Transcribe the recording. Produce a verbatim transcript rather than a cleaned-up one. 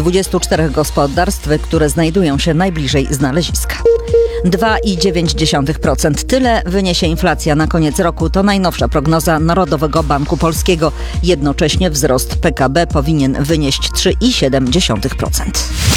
dwudziestu czterech gospodarstw, które znajdują się najbliżej znaleziska. dwa i dziewięć dziesiątych procent. Tyle wyniesie inflacja na koniec roku. To najnowsza prognoza Narodowego Banku Polskiego. Jednocześnie wzrost P K B powinien wynieść trzy i siedem dziesiątych procent.